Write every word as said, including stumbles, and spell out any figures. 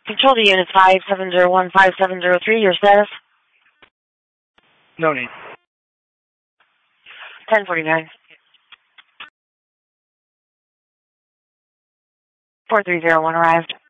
Control to unit five seven zero one five seven zero three, your status? No need. ten forty-nine. four three zero one arrived.